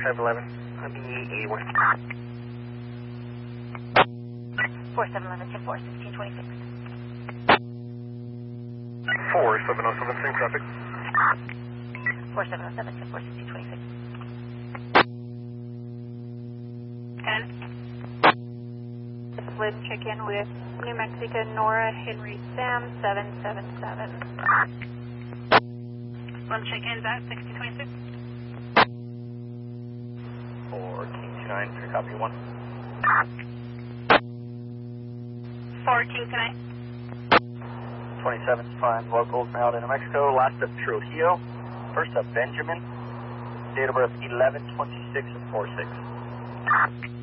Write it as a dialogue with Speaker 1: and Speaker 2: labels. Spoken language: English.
Speaker 1: 4711, BE1.
Speaker 2: 4711, 10-4, 1626.
Speaker 1: 4707, same traffic.
Speaker 2: 4707, 10-4, 1626. 10. Lynn, check in with New Mexico, Nora, Henry, Sam, 777. Lynn, check in, Zach, 1626.
Speaker 3: 4 King 29, clear copy 1.
Speaker 2: 4 King tonight.
Speaker 3: 27-5 locals now to New Mexico. Last up Trujillo. First up Benjamin. Date of birth 11/26/46.